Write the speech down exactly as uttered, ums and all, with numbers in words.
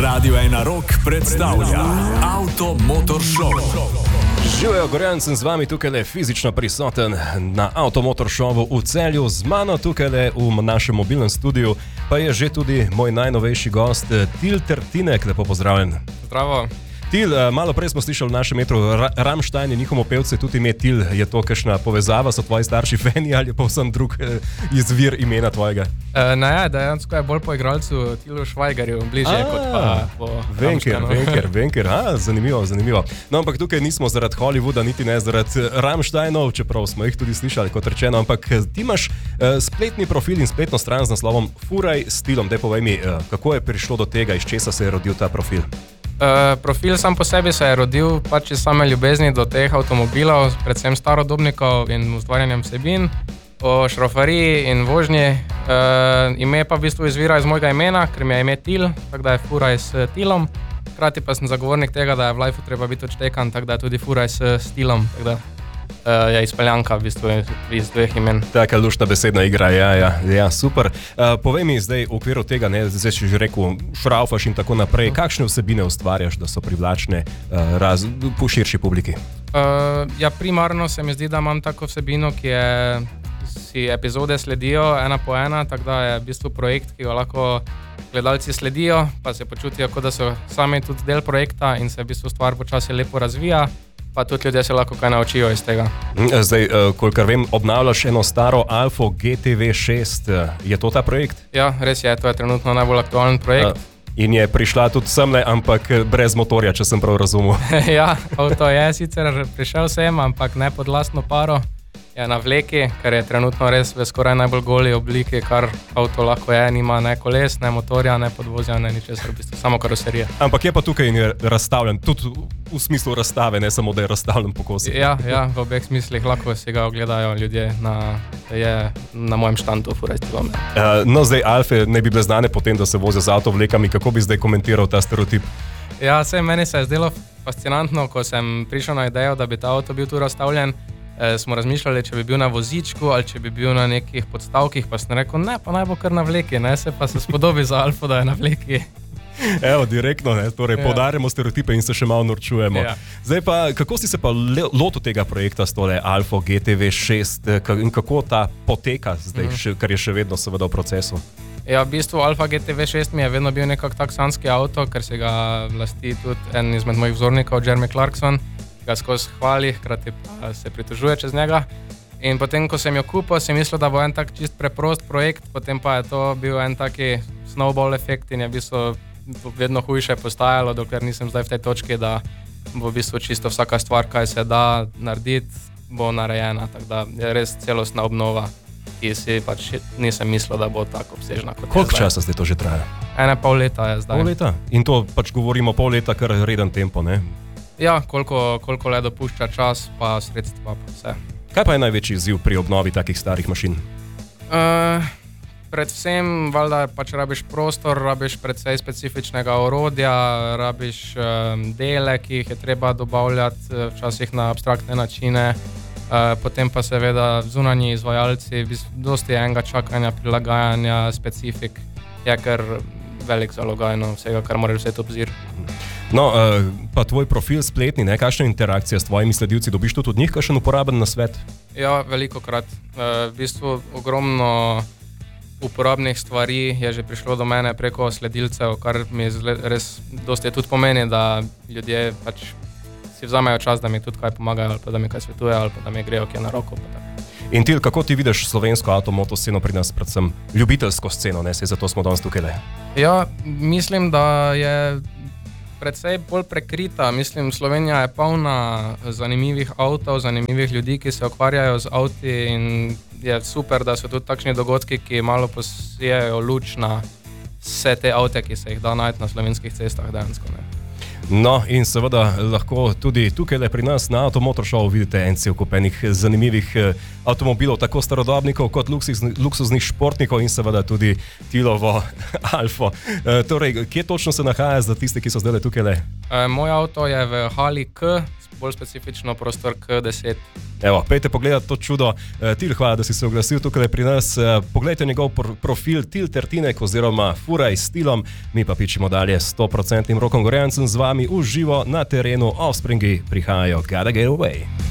Radio ena Rock predstavlja Avto Motor Show. Živijo, Gorjan, sem z vami tukaj le fizično prisoten na Avto Motor Showu v Celju, z mano tukaj le v našem mobilnem studiu, pa je že tudi moj najnovejši gost, Til Tertinek, lepo pozdravljen. Zdravo. Til, malo prej smo slišali v našem metru Rammstein in njihovo pevce, tudi ime Til, je to kakšna povezava, so tvoji starši fani ali pa vsem drug izvir imena tvojega? E, ne, dejansko je bolj po igralcu Tilu Švajgarju, bližje kot pa po Venker, Venker, Venker, a, zanimivo, zanimivo. No, ampak tukaj nismo zaradi Hollywooda, niti ne zaradi Rammsteinov, čeprav smo jih tudi slišali, kot rečeno, ampak ti imaš uh, spletni profil in spletno stran z naslovom Furaj s Tilom. Daj povej mi, uh, kako je prišlo do tega, iz česa se je rodil ta profil? Uh, profil sam po sebi se je rodil pač iz same ljubezni do teh avtomobilov, predvsem starodobnikov in ustvarjanjem vsebin o šrofariji in vožnji. Uh, ime pa v bistvu izvira iz mojega imena, ker mi je ime Til, tako da je Furaj s Tilom. Hkrati pa sem zagovornik tega, da je v lifeu treba biti odštekan, tako da je tudi Furaj s Stilom. Uh, je izpeljanka v bistvu iz dveh imen. Taka luštna besedna igra, ja, ja, ja, super. Uh, povej mi zdaj v okviru tega, ne, zdaj si že rekel, šraufaš in tako naprej, kakšne vsebine ustvarjaš, da so privlačne uh, raz, po širši publiki? Uh, ja, primarno se mi zdi, da imam tako vsebino, ki je, si epizode sledijo ena po ena, tako da je v bistvu projekt, ki ga lahko gledalci sledijo, pa se počutijo, kot da so sami tudi del projekta in se v bistvu stvar počasi lepo razvija. Pa tudi ljudje se lahko kaj naučijo iz tega. Zdaj, kolikor vem, obnavljaš eno staro Alfo G T V šest. Je to ta projekt? Ja, res je. To je trenutno najbolj aktualen projekt. In je prišla tudi semle, ampak brez motorja, če sem prav razumel. Ja, avto je sicer prišel sem, ampak ne pod lastno paro. Je na vleki, ker je trenutno res v skoraj najbolj goli obliki, kar avto lahko je. Nima ne koles, ne motorja, ne podvozja, ne ničesar, v bistvu samo karoserija. Ampak je pa tukaj in je razstavljen, tudi v smislu razstave, ne samo da je razstavljen po kosu. Ja, ja, v obeh smislih lahko si ga ogledajo ljudje, na, je na mojem štandu Furaj s Tilom. Uh, no, zdaj Alfe ne bi bile znane potem, da se vozijo z avtovlekami. Kako bi zdaj komentiral ta stereotip? Ja, vse meni se je zdelo fascinantno, ko sem prišel na idejo, da bi ta avto bil tu razstavljen. E, smo razmišljali, če bi bil na vozičku ali če bi bil na nekih podstavkih, pa sem rekel, ne, pa naj bo kar na vleki, ne, se pa se spodobi za Alfo, da je na vleki. Evo, direktno, ne, torej ja. Podarjamo stereotipe in se še malo norčujemo. Ja. Zdaj pa, kako si se pa lotil tega projekta s tole Alfo G T V šest in kako ta poteka zdaj, mhm. še, kar je še vedno seveda v procesu? Ja, v bistvu Alfa G T V šest mi je vedno bil nekak tak sanski avto, ker se ga vlasti tudi en izmed mojih vzornikov, Jeremy Clarkson, ga skozi hvali, hkrati pa se pritožuje čez njega. In potem, ko sem jo kupil, sem mislil, da bo en tak čist preprost projekt, potem pa je to bil en taki snowball efekt in je v bistvu vedno hujše postajalo, dokler nisem zdaj v tej točki, da bo v bistvu čisto vsaka stvar, kaj se da narediti, bo narejena. Tako da je res celostna obnova, ki si pač nisem mislil, da bo tako obsežna kot je zdaj. Koliko časa zdaj to že traja? Ene pol leta je zdaj. Pol leta? In to pač govorimo pol leta, kar reden tempo, ne? Ja, koliko, koliko le dopušča čas, pa sredstva, pa vse. Kaj pa je največji izziv pri obnovi takih starih mašin? Uh, predvsem, valjda, pač rabiš prostor, rabiš precej specifičnega orodja, rabiš um, dele, ki jih je treba dobavljati, včasih na abstraktne načine, uh, potem pa seveda zunanji izvajalci, dosti enega čakanja, prilagajanja, specifik, je kar velik zalogajno vsega, kar moraš vzeti obzir. No, pa tvoj profil spletni, ne? Kakšna interakcija s tvojimi sledilci? Dobiš tudi od njih kakšen uporaben nasvet? Ja, veliko krat. V bistvu ogromno uporabnih stvari je že prišlo do mene preko sledilcev, kar mi res dosti tudi pomeni, da ljudje pač si vzamejo čas, da mi tudi kaj pomagajo, ali pa da mi kaj svetujejo, ali pa da mi grejo kje na roko. In Til, kako ti vidiš slovensko avtomoto sceno pri nas, predvsem ljubiteljsko sceno, ne? Sej zato smo danes tukaj le. Ja, mislim, da je predvsej bolj prekrita. Mislim, Slovenija je polna zanimivih avtov, zanimivih ljudi, ki se ukvarjajo z avti in je super, da so tudi takšni dogodki, ki malo posijajo luč na vse te avte, ki se jih da najti na slovenskih cestah dejansko. Ne. No, in seveda lahko tudi tukaj le pri nas na Avto Motor Showu vidite en cel kup enih zanimivih avtomobilov, tako starodobnikov kot luksuznih športnikov in seveda tudi Tilovo Alfo. E, torej, kje točno se nahaja za tiste, ki so zdaj tukaj le? E, moj avto je v hali K, bolj specifično prostor K deset. Evo, pejte pogledati to čudo. E, Til, hvala, da si se oglasil tukaj pri nas. E, poglejte njegov pro profil Til Tertinek oziroma Furaj s Tilom. Mi pa pičimo dalje s sto procentnim Rokom Gorjancem z vami v živo na terenu. Offspringi prihajajo. Gotta get away.